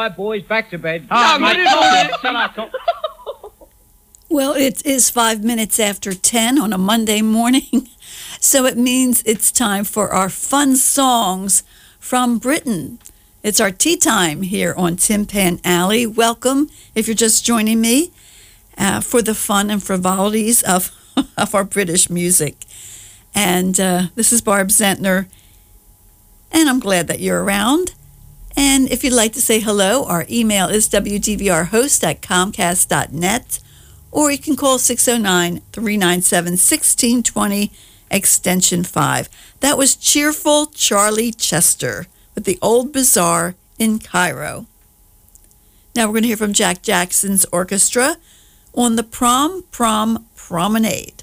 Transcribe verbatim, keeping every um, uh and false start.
right, boys, back to bed. Oh, no, mate, mate, shut up, Tom. Well, it is five minutes after ten on a Monday morning, so it means it's time for our fun songs from Britain. It's our tea time here on Tin Pan Alley. Welcome, if you're just joining me, uh, for the fun and frivolities of, of our British music. And uh, this is Barb Zentner, and I'm glad that you're around. And if you'd like to say hello, our email is w d v r host at comcast dot net. Or you can call six oh nine, three nine seven, one six two zero, extension five. That was Cheerful Charlie Chester with the Old Bazaar in Cairo. Now we're going to hear from Jack Jackson's orchestra on the Prom Prom Promenade.